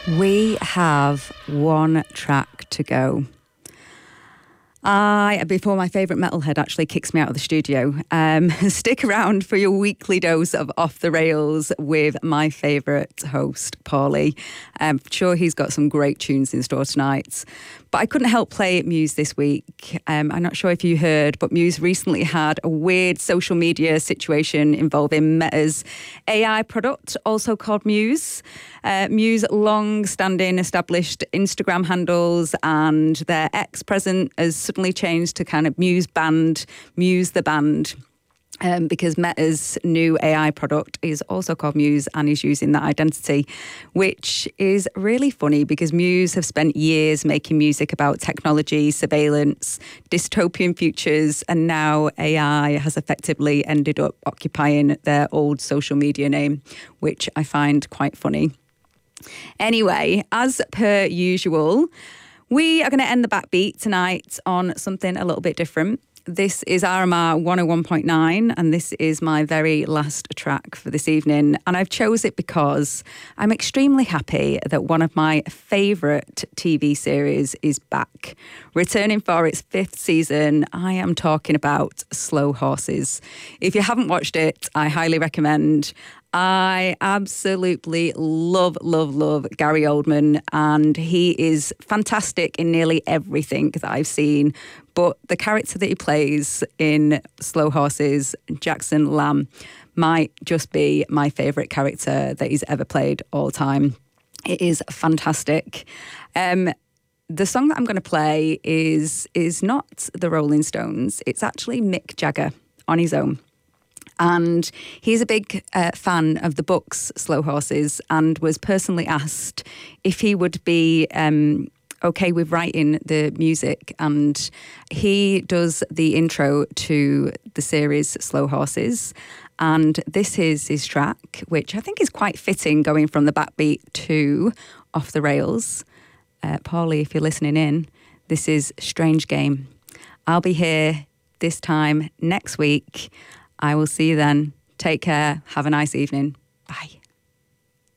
We have one track to go. Before my favourite metalhead actually kicks me out of the studio, stick around for your weekly dose of Off the Rails with my favourite host, Paulie. I'm sure he's got some great tunes in store tonight. But I couldn't help play Muse this week. I'm not sure if you heard, but Muse recently had a weird social media situation involving Meta's AI product, also called Muse. Muse long-standing established Instagram handles and their X present has suddenly changed to kind of Muse the band. Because Meta's new AI product is also called Muse and is using that identity, which is really funny because Muse have spent years making music about technology, surveillance, dystopian futures, and now AI has effectively ended up occupying their old social media name, which I find quite funny. Anyway, as per usual, we are going to end the backbeat tonight on something a little bit different. This is RMR 101.9 and this is my very last track for this evening. And I've chose it because I'm extremely happy that one of my favourite TV series is back. Returning for its 5th season, I am talking about Slow Horses. If you haven't watched it, I highly recommend. I absolutely love Gary Oldman, and he is fantastic in nearly everything that I've seen. But the character that he plays in Slow Horses, Jackson Lamb, might just be my favourite character that he's ever played all time. It is fantastic. The song that I'm going to play is not the Rolling Stones. It's actually Mick Jagger on his own. And he's a big fan of the books Slow Horses and was personally asked if he would be okay with writing the music. And he does the intro to the series Slow Horses. And this is his track, which I think is quite fitting going from the backbeat to Off the Rails. Paulie, if you're listening in, this is Strange Game. I'll be here this time next week. I will see you then. Take care. Have a nice evening.